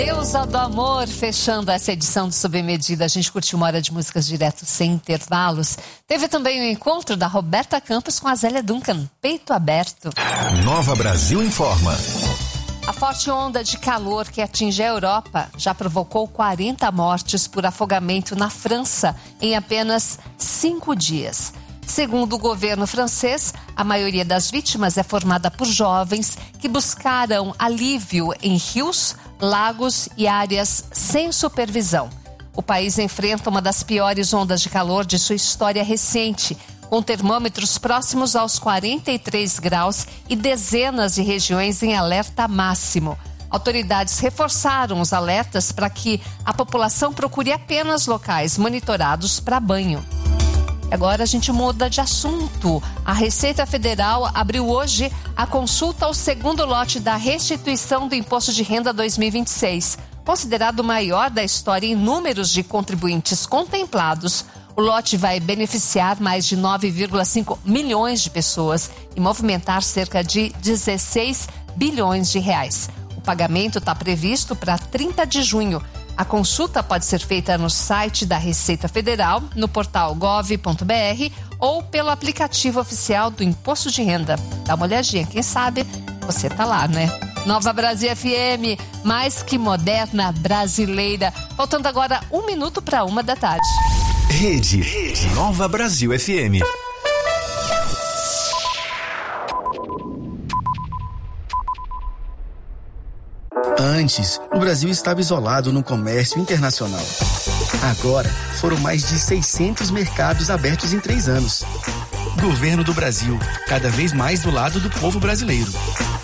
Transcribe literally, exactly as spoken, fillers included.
Deusa do Amor, fechando essa edição do Sob Medida. A gente curtiu uma hora de músicas direto sem intervalos. Teve também o encontro da Roberta Campos com a Zélia Duncan, Peito Aberto. Nova Brasil informa. A forte onda de calor que atinge a Europa já provocou quarenta mortes por afogamento na França em apenas cinco dias. Segundo o governo francês, a maioria das vítimas é formada por jovens que buscaram alívio em rios, lagos e áreas sem supervisão. O país enfrenta uma das piores ondas de calor de sua história recente, com termômetros próximos aos quarenta e três graus e dezenas de regiões em alerta máximo. Autoridades reforçaram os alertas para que a população procure apenas locais monitorados para banho. Agora a gente muda de assunto. A Receita Federal abriu hoje a consulta ao segundo lote da restituição do Imposto de Renda dois mil e vinte e seis. Considerado o maior da história em números de contribuintes contemplados, o lote vai beneficiar mais de nove vírgula cinco milhões de pessoas e movimentar cerca de dezesseis bilhões de reais. O pagamento está previsto para trinta de junho. A consulta pode ser feita no site da Receita Federal, no portal gov ponto br ou pelo aplicativo oficial do Imposto de Renda. Dá uma olhadinha, quem sabe você tá lá, né? Nova Brasil F M, mais que moderna, brasileira. Faltando agora um minuto para uma da tarde. Rede, Rede Nova Brasil F M. Antes, o Brasil estava isolado no comércio internacional. Agora, foram mais de seiscentos mercados abertos em três anos. Governo do Brasil, cada vez mais do lado do povo brasileiro.